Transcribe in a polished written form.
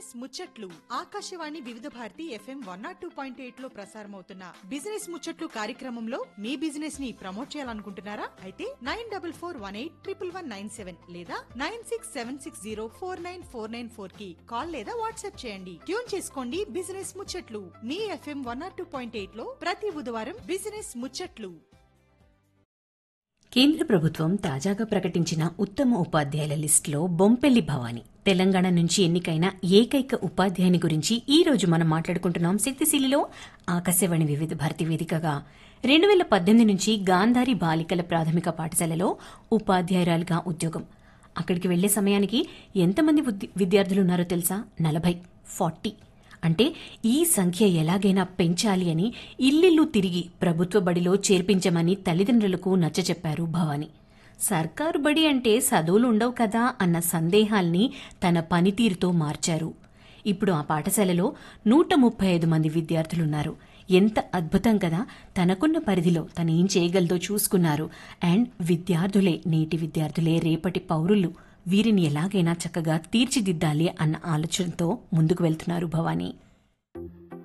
Business ముచ్చట్లు ఆకాశవాణి వివిధ Bharati FM 102.8 లో ప్రసారమవుతున్న బిజినెస్ ముచ్చట్లు కార్యక్రమంలో మీ బిజినెస్ ని ప్రమోట్ చేయాలనుకుంటున్నారా? అయితే 9418111197 లేదా 9676049494 కి కాల్ లేదా వాట్సాప్ చేయండి. ట్యూన్ చేసుకోండి బిజినెస్ ముచ్చట్లు మీ FM 102.8 లో ప్రతి బుధవారం బిజినెస్ ముచ్చట్లు. కేంద్ర ప్రభుత్వం తాజాగా ప్రకటించిన ఉత్తమ ఉపాధ్యాయుల లిస్టులో బొంపెల్లి భవాని తెలంగాణ నుంచి ఎన్నికైన ఏకైక ఉపాధ్యాయుని గురించి ఈ రోజు మనం మాట్లాడుకుంటున్నాం. శక్తిశీలిలో ఆకాశవాణి వివిధ భారతి వేదికగా 2018 నుంచి గాంధారి బాలికల ప్రాథమిక పాఠశాలలో ఉపాధ్యాయురాలుగా ఉద్యోగం. అక్కడికి వెళ్లే సమయానికి ఎంతమంది విద్యార్థులున్నారో తెలుసా? 40 అంటే ఈ సంఖ్య ఎలాగైనా పెంచాలి అని ఇల్లిల్లు తిరిగి ప్రభుత్వ బడిలో చేర్పించమని తల్లిదండ్రులకు నచ్చచెప్పారు భవాని. సర్కారు బడి అంటే చదువులు ఉండవు కదా అన్న సందేహాల్ని తన పనితీరుతో మార్చారు. ఇప్పుడు ఆ పాఠశాలలో 135 మంది విద్యార్థులున్నారు. ఎంత అద్భుతం కదా! తనకున్న పరిధిలో తనేం చేయగలదో చూసుకున్నారు. అండ్ విద్యార్థులే, నేటి విద్యార్థులే రేపటి పౌరులు. వీరిని ఎలాగైనా చక్కగా తీర్చిదిద్దాలి అన్న ఆలోచనతో ముందుకు వెళ్తున్నారు భవానీ.